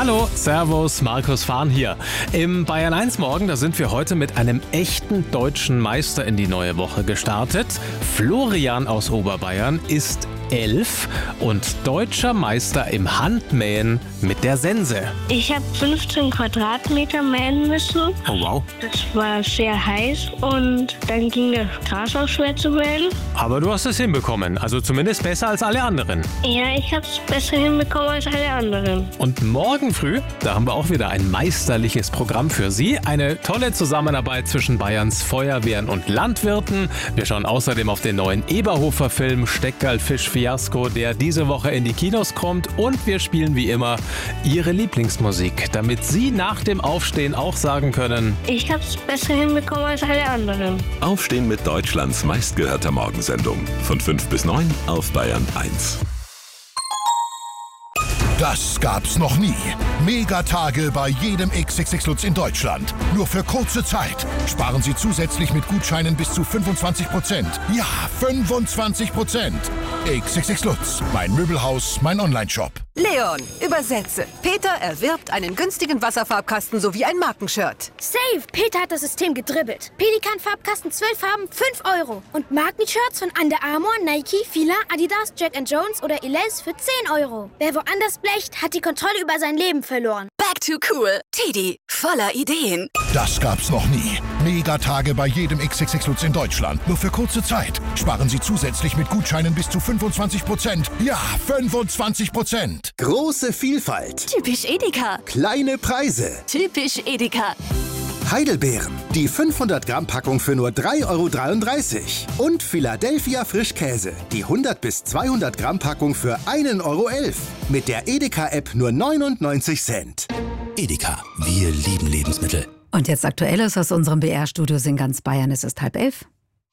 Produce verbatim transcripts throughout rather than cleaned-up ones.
Hallo, Servus, Markus Fahn hier. Im Bayern eins Morgen, da sind wir heute mit einem echten deutschen Meister in die neue Woche gestartet. Florian aus Oberbayern ist elf und deutscher Meister im Handmähen mit der Sense. Ich habe fünfzehn Quadratmeter mähen müssen. Oh wow. Das war sehr heiß und dann ging das Gras auch schwer zu mähen. Aber du hast es hinbekommen, also zumindest besser als alle anderen. Ja, ich habe es besser hinbekommen als alle anderen. Und morgen früh, da haben wir auch wieder ein meisterliches Programm für Sie. Eine tolle Zusammenarbeit zwischen Bayerns Feuerwehren und Landwirten. Wir schauen außerdem auf den neuen Eberhofer-Film Steckerl-Fisch-Fiasko, der diese Woche in die Kinos kommt. Und wir spielen wie immer Ihre Lieblingsmusik, damit Sie nach dem Aufstehen auch sagen können: Ich habe es besser hinbekommen als alle anderen. Aufstehen mit Deutschlands meistgehörter Morgensendung. Von fünf bis neun auf Bayern eins. Das gab's noch nie. Megatage bei jedem X X X Lutz in Deutschland. Nur für kurze Zeit. Sparen Sie zusätzlich mit Gutscheinen bis zu fünfundzwanzig Prozent. Ja, fünfundzwanzig Prozent. X X X Lutz, mein Möbelhaus, mein Onlineshop. Leon, übersetze. Peter erwirbt einen günstigen Wasserfarbkasten sowie ein Markenshirt. Safe! Peter hat das System gedribbelt. Pelikan-Farbkasten zwölf Farben, fünf Euro. Und Markenshirts von Under Armour, Nike, Fila, Adidas, Jack and Jones oder Elize für zehn Euro. Wer woanders blecht, hat die Kontrolle über sein Leben verloren. Back to cool. Teddy, voller Ideen. Das gab's noch nie. Megatage bei jedem X X X Lutz in Deutschland. Nur für kurze Zeit. Sparen Sie zusätzlich mit Gutscheinen bis zu fünfundzwanzig Prozent. Ja, fünfundzwanzig Prozent. Große Vielfalt. Typisch Edeka. Kleine Preise. Typisch Edeka. Heidelbeeren. Die fünfhundert Gramm Packung für nur drei Euro dreiunddreißig. Und Philadelphia Frischkäse. Die hundert bis zweihundert Gramm Packung für ein Euro elf. Mit der Edeka-App nur neunundneunzig Cent. Edeka. Wir lieben Lebensmittel. Und jetzt Aktuelles aus unserem B R-Studios in ganz Bayern. Es ist halb elf.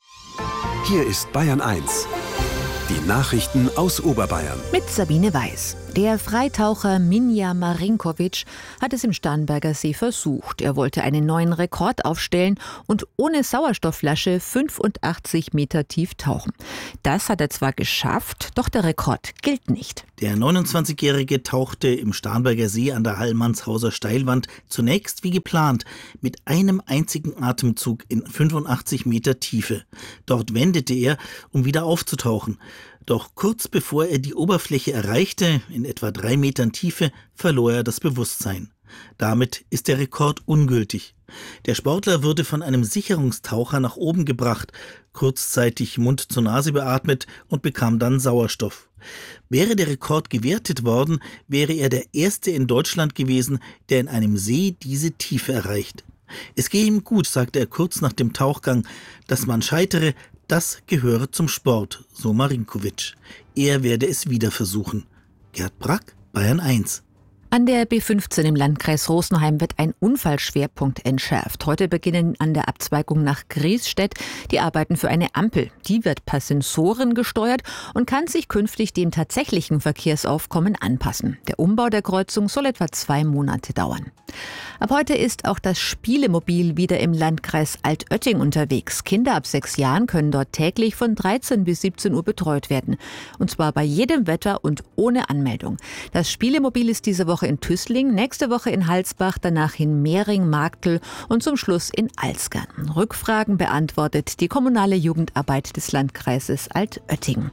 Hier ist Bayern eins. Die Nachrichten aus Oberbayern. Mit Sabine Weiß. Der Freitaucher Minja Marinkovic hat es im Starnberger See versucht. Er wollte einen neuen Rekord aufstellen und ohne Sauerstoffflasche fünfundachtzig Meter tief tauchen. Das hat er zwar geschafft, doch der Rekord gilt nicht. Der neunundzwanzigjährige tauchte im Starnberger See an der Hallmannshauser Steilwand zunächst wie geplant mit einem einzigen Atemzug in fünfundachtzig Meter Tiefe. Dort wendete er, um wieder aufzutauchen. Doch kurz bevor er die Oberfläche erreichte, in etwa drei Metern Tiefe, verlor er das Bewusstsein. Damit ist der Rekord ungültig. Der Sportler wurde von einem Sicherungstaucher nach oben gebracht, kurzzeitig Mund zu Nase beatmet und bekam dann Sauerstoff. Wäre der Rekord gewertet worden, wäre er der Erste in Deutschland gewesen, der in einem See diese Tiefe erreicht. Es gehe ihm gut, sagte er kurz nach dem Tauchgang. Dass man scheitere, das gehöre zum Sport, so Marinkovic. Er werde es wieder versuchen. Gerd Brack, Bayern eins. An der B fünfzehn im Landkreis Rosenheim wird ein Unfallschwerpunkt entschärft. Heute beginnen an der Abzweigung nach Griesstedt die Arbeiten für eine Ampel. Die wird per Sensoren gesteuert und kann sich künftig dem tatsächlichen Verkehrsaufkommen anpassen. Der Umbau der Kreuzung soll etwa zwei Monate dauern. Ab heute ist auch das Spielemobil wieder im Landkreis Altötting unterwegs. Kinder ab sechs Jahren können dort täglich von dreizehn bis siebzehn Uhr betreut werden. Und zwar bei jedem Wetter und ohne Anmeldung. Das Spielemobil ist diese Woche in Tüßling, nächste Woche in Halsbach, danach in Mehring, Marktl und zum Schluss in Alzgern. Rückfragen beantwortet die kommunale Jugendarbeit des Landkreises Altötting.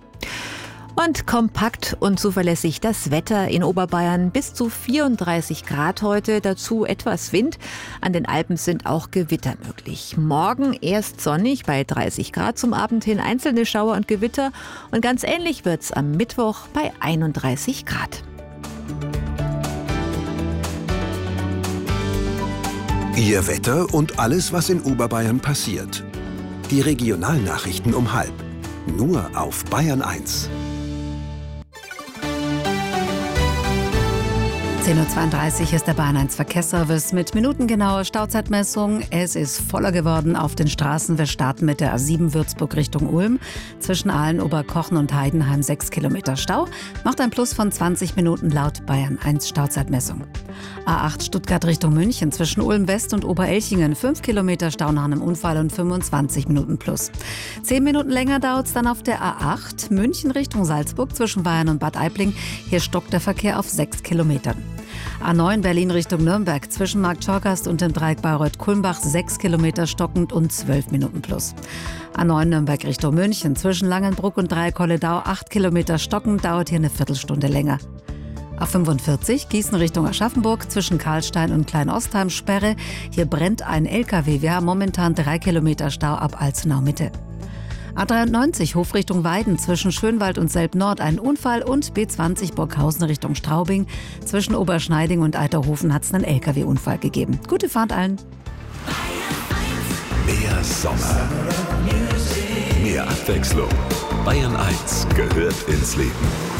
Und kompakt und zuverlässig das Wetter in Oberbayern. Bis zu vierunddreißig Grad heute, dazu etwas Wind. An den Alpen sind auch Gewitter möglich. Morgen erst sonnig bei dreißig Grad, zum Abend hin einzelne Schauer und Gewitter. Und ganz ähnlich wird's am Mittwoch bei einunddreißig Grad. Ihr Wetter und alles, was in Oberbayern passiert. Die Regionalnachrichten um halb. Nur auf Bayern eins. zehn Uhr zweiunddreißig ist der Bayern eins Verkehrsservice mit minutengenauer Stauzeitmessung. Es ist voller geworden auf den Straßen. Wir starten mit der A sieben Würzburg Richtung Ulm. Zwischen Aalen, Oberkochen und Heidenheim sechs Kilometer Stau. Macht ein Plus von zwanzig Minuten laut Bayern eins Stauzeitmessung. A acht Stuttgart Richtung München. Zwischen Ulm West und Oberelchingen fünf Kilometer Stau nach einem Unfall und fünfundzwanzig Minuten Plus. zehn Minuten länger dauert es dann auf der A acht München Richtung Salzburg zwischen Bayern und Bad Aibling. Hier stockt der Verkehr auf sechs Kilometern. A neun Berlin Richtung Nürnberg zwischen Marktschorgast und dem Dreieck Bayreuth-Kulmbach sechs Kilometer stockend und zwölf Minuten plus. A neun Nürnberg Richtung München zwischen Langenbruck und Dreieck Holledau acht Kilometer stockend, dauert hier eine Viertelstunde länger. A fünfundvierzig Gießen Richtung Aschaffenburg zwischen Karlstein und Kleinostheim Sperre. Hier brennt ein L K W. Wir haben momentan drei Kilometer Stau ab Alzenau Mitte. A dreiundneunzig Hof Richtung Weiden zwischen Schönwald und Selb-Nord ein Unfall und B zwanzig Burghausen Richtung Straubing. Zwischen Oberschneiding und Eiterhofen hat es einen L K W-Unfall gegeben. Gute Fahrt allen. Mehr Sommer. Mehr Abwechslung. Bayern eins gehört ins Leben.